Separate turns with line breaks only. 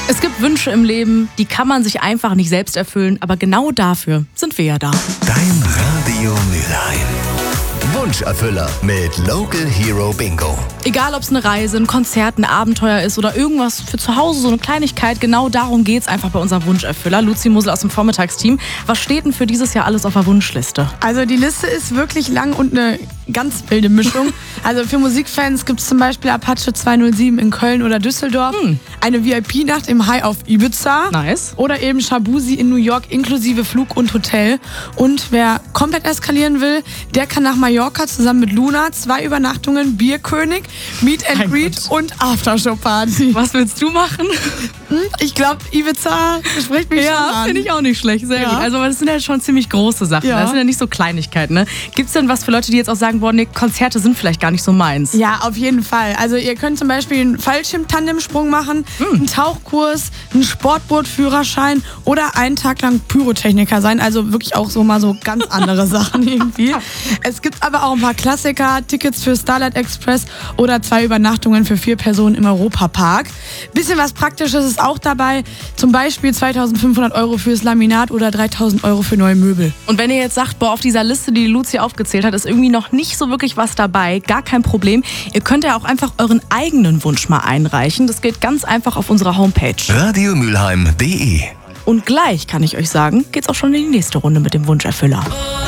Es gibt Wünsche im Leben, die kann man sich einfach nicht selbst erfüllen, aber genau dafür sind wir ja da.
Dein Radio Mülheim. Wunscherfüller mit Local Hero Bingo.
Egal, ob es eine Reise, ein Konzert, ein Abenteuer ist oder irgendwas für zu Hause, so eine Kleinigkeit, genau darum geht's einfach bei unserem Wunscherfüller. Luzi Musel aus dem Vormittagsteam. Was steht denn für dieses Jahr alles auf der Wunschliste?
Also die Liste ist wirklich lang und eine ganz wilde Mischung. Also für Musikfans gibt es zum Beispiel Apache 207 in Köln oder Düsseldorf, eine VIP-Nacht im High auf Ibiza
Nice.
oder eben Shabuzi in New York inklusive Flug und Hotel. Und wer komplett eskalieren will, der kann nach Mallorca zusammen mit Luna 2 Übernachtungen, Bierkönig, Meet and
Mein
Greet
Gott.
und Aftershow-Party.
Was willst du machen?
Ich glaube, Ibiza spricht mich schon
Ja,
an.
finde ich auch nicht schlecht. Sehr
Ja.
gut. Also das sind ja schon ziemlich große Sachen.
Ja.
Das sind ja nicht so Kleinigkeiten. Ne? Gibt es denn was für Leute, die jetzt auch sagen, boah, nee, Konzerte sind vielleicht gar nicht so meins?
Ja, auf jeden Fall. Also ihr könnt zum Beispiel einen Fallschirm-Tandemsprung machen, einen Tauchkurs, einen Sportbootführerschein oder einen Tag lang Pyrotechniker sein. Also wirklich auch so mal so ganz andere Sachen irgendwie. Es gibt aber auch ein paar Klassiker, Tickets für Starlight Express oder 2 Übernachtungen für 4 Personen im Europapark. Bisschen was Praktisches ist auch dabei. Zum Beispiel 2.500 € fürs Laminat oder 3.000 € für neue Möbel.
Und wenn ihr jetzt sagt, boah, auf dieser Liste, die Luzi aufgezählt hat, ist irgendwie noch nicht so wirklich was dabei, gar kein Problem. Ihr könnt ja auch einfach euren eigenen Wunsch mal einreichen. Das geht ganz einfach auf unserer Homepage.
radiomülheim.de.
Und gleich, kann ich euch sagen, geht's auch schon in die nächste Runde mit dem Wunscherfüller.